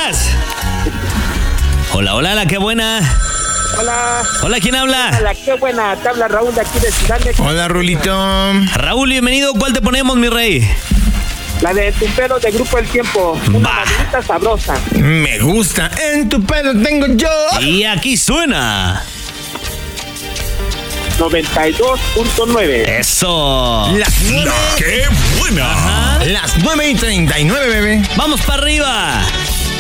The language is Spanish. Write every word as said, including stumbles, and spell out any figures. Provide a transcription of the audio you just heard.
buenas. Hola, hola, la qué buena. Hola. Hola, ¿quién habla? Hola, qué buena. Te habla Raúl de aquí de Ciudad de... Hola, Rulito. Raúl, bienvenido. ¿Cuál te ponemos, mi rey? La de tu pelo de Grupo El Tiempo. Una Va. maderita sabrosa. Me gusta. En tu pelo tengo yo. Y aquí suena. noventa y dos punto nueve. Eso. Las nueve. ¡Qué buena! Ajá. Las nueve y treinta y nueve, bebé. Vamos para arriba.